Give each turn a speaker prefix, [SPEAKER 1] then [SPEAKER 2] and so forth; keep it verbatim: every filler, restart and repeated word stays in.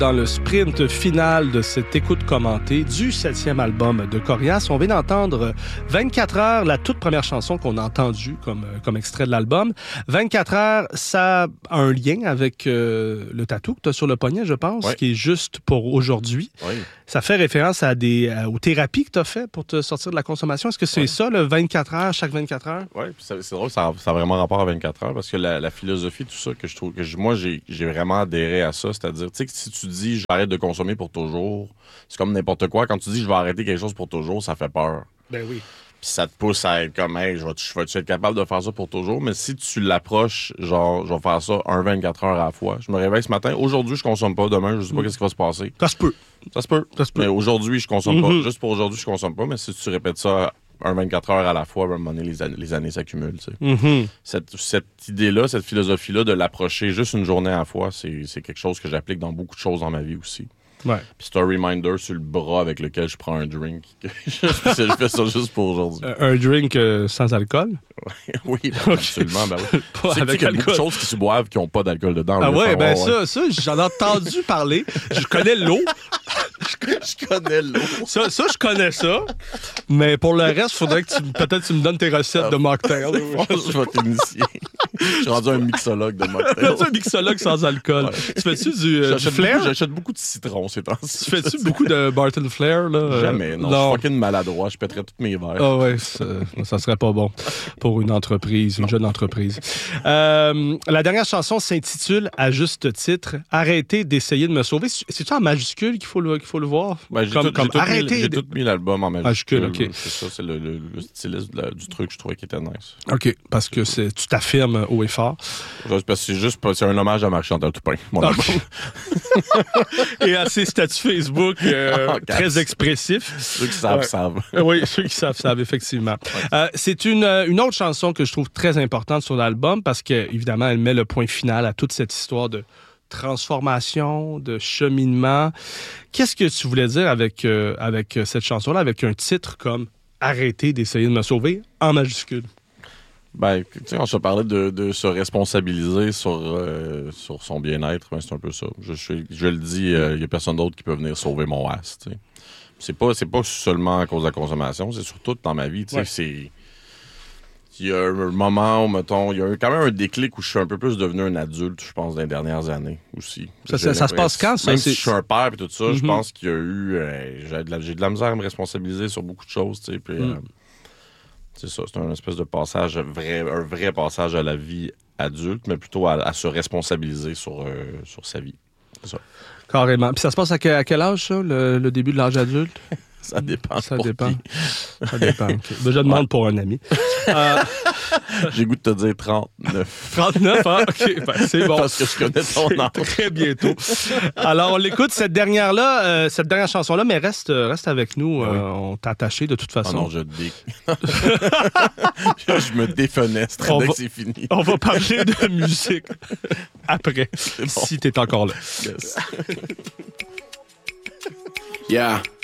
[SPEAKER 1] Dans le sprint final de cette écoute commentée du septième album de Corias, on vient d'entendre vingt-quatre heures, la toute première chanson qu'on a entendue comme, comme extrait de l'album. vingt-quatre heures, ça a un lien avec euh, le tatou que tu as sur le poignet, je pense, oui. Qui est juste pour aujourd'hui.
[SPEAKER 2] Oui. Ça
[SPEAKER 1] fait référence à des, à, aux thérapies que tu as fait pour te sortir de la consommation. Est-ce que c'est oui. ça, le vingt-quatre heures, chaque vingt-quatre heures?
[SPEAKER 2] Oui, c'est, c'est drôle, ça a, ça a vraiment rapport à vingt-quatre heures parce que la, la philosophie, tout ça, que je trouve que je, moi, j'ai, j'ai vraiment adhéré à ça. C'est-à-dire, tu sais, que si tu dis je vais arrêter de consommer pour toujours, c'est comme n'importe quoi. Quand tu dis je vais arrêter quelque chose pour toujours, ça fait peur.
[SPEAKER 1] Ben oui.
[SPEAKER 2] Puis ça te pousse à être comme, hey, je vais, je vais être capable de faire ça pour toujours. Mais si tu l'approches, genre, je vais faire ça un vingt-quatre heures à la fois. Je me réveille ce matin. Aujourd'hui, je consomme pas. Demain, je sais pas mmh. qu'est-ce qui va se passer.
[SPEAKER 1] Ça se peut.
[SPEAKER 2] Ça se peut.
[SPEAKER 1] Ça se peut.
[SPEAKER 2] Mais aujourd'hui, je consomme
[SPEAKER 1] mmh.
[SPEAKER 2] pas. Juste pour aujourd'hui, je consomme pas. Mais si tu répètes ça un vingt-quatre heures à la fois, à un moment donné, les années, les années s'accumulent. Tu sais.
[SPEAKER 1] mmh.
[SPEAKER 2] cette, cette idée-là, cette philosophie-là de l'approcher juste une journée à la fois, c'est, c'est quelque chose que j'applique dans beaucoup de choses dans ma vie aussi.
[SPEAKER 1] Ouais.
[SPEAKER 2] Puis c'est un reminder sur le bras avec lequel je prends un drink. je fais ça juste pour aujourd'hui.
[SPEAKER 1] Un drink euh, sans alcool?
[SPEAKER 2] Oui, ben, absolument. Ben oui.
[SPEAKER 1] Pas
[SPEAKER 2] c'est
[SPEAKER 1] avec
[SPEAKER 2] qu'il y a
[SPEAKER 1] alcool.
[SPEAKER 2] beaucoup de choses qui se boivent qui n'ont pas d'alcool dedans.
[SPEAKER 1] Ah ouais, ben
[SPEAKER 2] savoir,
[SPEAKER 1] ça, ouais. ça, j'en ai entendu parler. Je connais l'eau.
[SPEAKER 2] je connais l'eau.
[SPEAKER 1] Ça, ça, je connais ça. Mais pour le reste, il faudrait que tu, peut-être tu me donnes tes recettes ah, de mocktail.
[SPEAKER 2] Je vais t'initier. Je suis rendu un mixologue de mocktail.
[SPEAKER 1] Je suis rendu un mixologue sans alcool. Ouais. Tu fais-tu du, euh, du Flair?
[SPEAKER 2] Beaucoup, j'achète beaucoup de citron ces temps-ci.
[SPEAKER 1] Tu fais-tu beaucoup de Barton Flair? Là?
[SPEAKER 2] Jamais, non. non. Je suis fucking maladroit. Je pèterais tous mes verres.
[SPEAKER 1] Ah ouais, ça, ça serait pas bon pour une entreprise, une non. jeune entreprise. Euh, la dernière chanson s'intitule, à juste titre, « Arrêtez d'essayer de me sauver ». C'est-tu en majuscule qu'il faut le, qu'il faut le voir?
[SPEAKER 2] Ben, j'ai
[SPEAKER 1] comme,
[SPEAKER 2] tout,
[SPEAKER 1] comme
[SPEAKER 2] j'ai
[SPEAKER 1] arrêtez
[SPEAKER 2] tout mis, j'ai tout mis l'album en majuscule.
[SPEAKER 1] majuscule okay.
[SPEAKER 2] C'est ça, c'est le, le, le stylisme la, du truc que je trouvais qui était nice.
[SPEAKER 1] OK, parce que c'est, tu t'affirmes haut et fort.
[SPEAKER 2] Parce que c'est juste c'est un hommage à Marie-Chantal Toupin, mon
[SPEAKER 1] okay. Et à ses statuts Facebook euh, oh, très expressifs.
[SPEAKER 2] Ceux qui savent,
[SPEAKER 1] ouais.
[SPEAKER 2] savent.
[SPEAKER 1] Oui, ceux qui savent, savent, effectivement. Ouais. Euh, c'est une, une autre chanson que je trouve très importante sur l'album parce qu'évidemment, elle met le point final à toute cette histoire de transformation, de cheminement. Qu'est-ce que tu voulais dire avec, euh, avec cette chanson-là, avec un titre comme « Arrêtez d'essayer de me sauver » en majuscule?
[SPEAKER 2] Ben, tu sais, on se parlait de, de se responsabiliser sur, euh, sur son bien-être, ben c'est un peu ça. Je, je, je le dis, il euh, n'y a personne d'autre qui peut venir sauver mon as, tu sais. C'est pas, c'est pas seulement à cause de la consommation, c'est surtout dans ma vie, tu sais, ouais. c'est... Il y a un moment où, mettons, il y a quand même un déclic où je suis un peu plus devenu un adulte, je pense, dans les dernières années aussi.
[SPEAKER 1] Ça, ça, ça se passe quand, ça?
[SPEAKER 2] Même
[SPEAKER 1] c'est...
[SPEAKER 2] si je suis un père et tout ça, mm-hmm. je pense qu'il y a eu... Euh, j'ai, de la, j'ai de la misère à me responsabiliser sur beaucoup de choses, tu sais, puis... Mm. Euh, c'est ça, c'est un espèce de passage, vrai, un vrai passage à la vie adulte, mais plutôt à, à se responsabiliser sur, euh, sur sa vie. C'est ça.
[SPEAKER 1] Carrément. Puis ça se passe à quel, à quel âge, ça, le, le début de l'âge adulte?
[SPEAKER 2] Ça dépend.
[SPEAKER 1] Ça
[SPEAKER 2] pour
[SPEAKER 1] dépend.
[SPEAKER 2] Qui.
[SPEAKER 1] Ça dépend. Okay. Ben, je demande ouais. pour un ami. Euh...
[SPEAKER 2] J'ai goût de te dire trente-neuf.
[SPEAKER 1] trente-neuf, hein? OK, ben, c'est bon.
[SPEAKER 2] Parce que je connais ton âge.
[SPEAKER 1] Très bientôt. Alors, on l'écoute, cette dernière-là, euh, cette dernière chanson-là, mais reste, reste avec nous. Oui. Euh, on t'a attaché de toute façon.
[SPEAKER 2] Oh non, je dé... je me défenestre dès que c'est fini.
[SPEAKER 1] On va parler de musique après, bon. Si t'es encore là.
[SPEAKER 2] Yes.
[SPEAKER 3] Yeah.